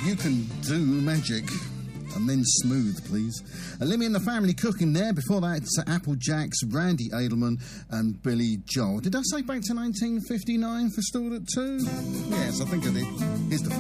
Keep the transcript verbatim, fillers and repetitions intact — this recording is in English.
You Can Do Magic. And then Smooth, please. Uh, Lemmy and the Family Cooking there. Before that, it's uh, Applejacks, Randy Edelman and Billy Joel. Did I say back to nineteen fifty-nine for Stalled at two? Yes, I think I did. Here's the